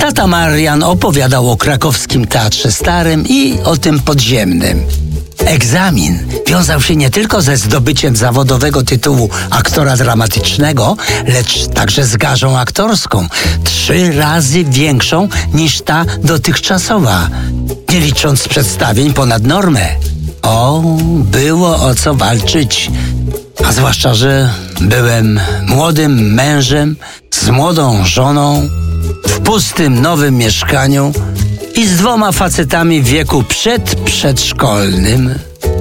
Tata Marian opowiadał o krakowskim Teatrze Starym i o tym podziemnym. Egzamin wiązał się nie tylko ze zdobyciem zawodowego tytułu aktora dramatycznego, lecz także z garzą aktorską, 3 razy większą niż ta dotychczasowa, nie licząc przedstawień ponad normę. O, było o co walczyć, a zwłaszcza, że byłem młodym mężem z młodą żoną, w pustym nowym mieszkaniu i z 2 facetami w wieku przedszkolnym.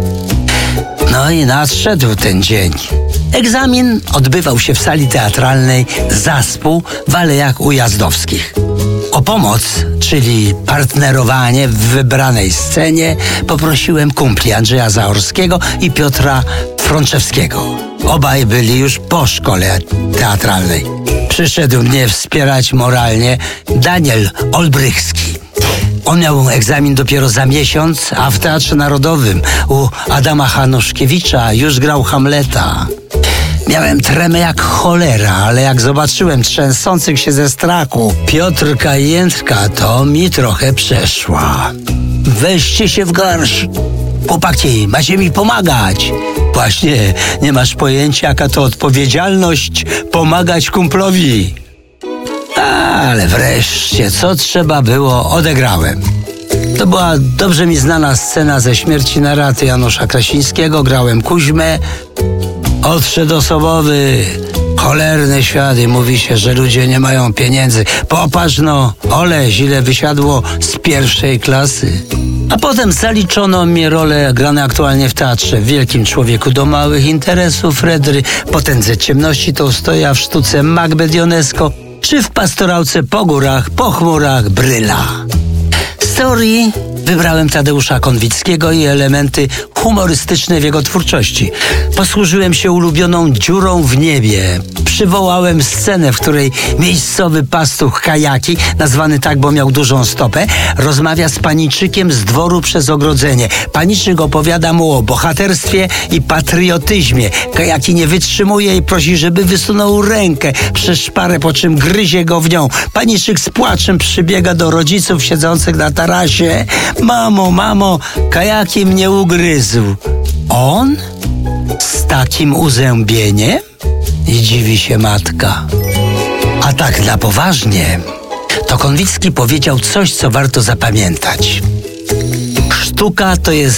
No i nadszedł ten dzień. Egzamin odbywał się w sali teatralnej Zaspół w Alejach Ujazdowskich. O pomoc, czyli partnerowanie w wybranej scenie, poprosiłem kumpli Andrzeja Zaorskiego i Piotra Frączewskiego. Obaj byli już po szkole teatralnej. Przyszedł mnie wspierać moralnie Daniel Olbrychski. On miał egzamin dopiero za miesiąc, a w Teatrze Narodowym u Adama Hanuszkiewicza już grał Hamleta. Miałem tremę jak cholera, ale jak zobaczyłem trzęsących się ze strachu Piotrka i Jędrka, to mi trochę przeszła. Weźcie się w garść. Chłopaki, macie mi pomagać. Właśnie, nie masz pojęcia, jaka to odpowiedzialność pomagać kumplowi. Ale wreszcie, co trzeba było, odegrałem. To była dobrze mi znana scena ze Śmierci na raty Janusza Krasińskiego. Grałem Kuźmę. Odszedł osobowy. Cholerny świat i mówi się, że ludzie nie mają pieniędzy. Popatrz no, oleś, ile wysiadło z 1. klasy. A potem zaliczono mi rolę grane aktualnie w teatrze w Wielkim człowieku do małych interesów Fredry, Potędze ciemności Tołstoja, w sztuce Macbeth Ionesco, czy w pastorałce Po górach, po chmurach Bryla. Z teorii wybrałem Tadeusza Konwickiego i elementy humorystyczne w jego twórczości. Posłużyłem się ulubioną Dziurą w niebie. Przywołałem scenę, w której miejscowy pastuch Kajaki, nazwany tak, bo miał dużą stopę, rozmawia z paniczykiem z dworu przez ogrodzenie. Paniczyk opowiada mu o bohaterstwie i patriotyzmie. Kajaki nie wytrzymuje i prosi, żeby wysunął rękę przez szparę, po czym gryzie go w nią. Paniczyk z płaczem przybiega do rodziców siedzących na tarasie. Mamo, Kajaki mnie ugryzł. On? Z takim uzębieniem? I dziwi się matka. A tak na poważnie, to Konwicki powiedział coś, co warto zapamiętać. Sztuka to jest